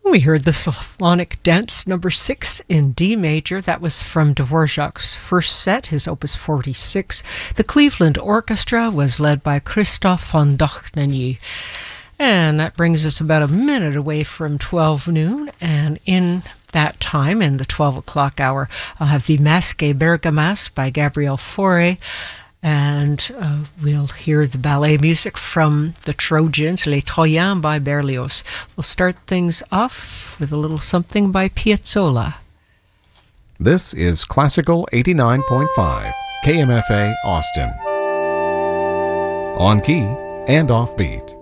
We heard the Symphonic Dance number 6 in D major. That was from Dvorak's first set, his opus 46. The Cleveland Orchestra was led by Christoph von Dohnanyi. And that brings us about a minute away from 12 noon. And in that time, in the 12 o'clock hour, I'll have the Masque Bergamasque by Gabriel Fauré. And we'll hear the ballet music from the Trojans, Les Troyens by Berlioz. We'll start things off with a little something by Piazzolla. This is Classical 89.5, KMFA Austin. On key and off beat.